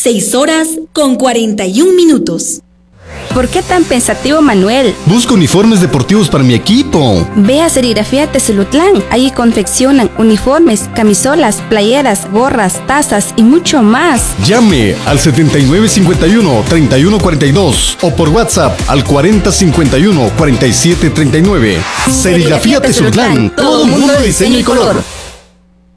6 horas con 41 minutos. ¿Por qué tan pensativo, Manuel? Busco uniformes deportivos para mi equipo. Ve a Serigrafía Tezulutlán. Ahí confeccionan uniformes, camisolas, playeras, gorras, tazas y mucho más. Llame al 7951-3142 o por WhatsApp al 4051-4739. Serigrafía Tezulutlán. Todo mundo de diseño y color.